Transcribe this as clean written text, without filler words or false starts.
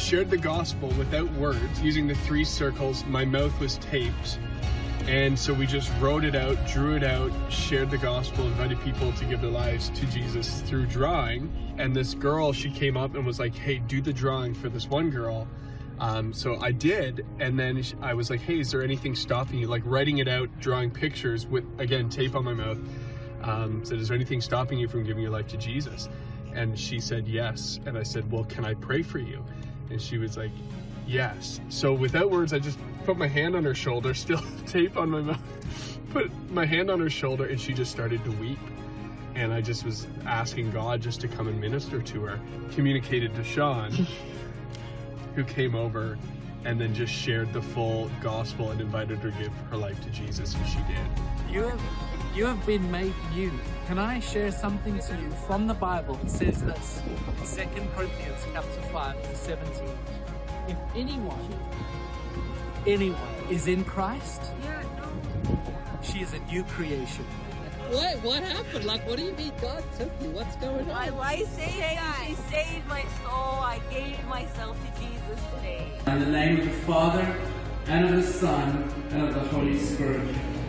shared the gospel without words, using the 3 circles. My mouth was taped. And so we just wrote it out, drew it out, shared the gospel, invited people to give their lives to Jesus through drawing. And this girl, she came up and was like, hey, do the drawing for this one girl. So I did, and then I was like, hey, is there anything stopping you? Like writing it out, drawing pictures with, again, tape on my mouth. Said, is there anything stopping you from giving your life to Jesus? And she said, yes. And I said, well, can I pray for you? And she was like, yes. So without words, I just put my hand on her shoulder, still tape on my mouth, put my hand on her shoulder, and she just started to weep. And I just was asking God just to come and minister to her. Communicated to Sean, who came over and then just shared the full gospel and invited her to give her life to Jesus, and she did. You have been made new. Can I share something to you from the Bible? It says this, 2 Corinthians chapter 5 to 17. If anyone is in Christ, she is a new creation. What happened? Like, what do you mean God took you? What's going on? I saved my soul. I gave myself to Jesus today. In the name of the Father, and of the Son, and of the Holy Spirit.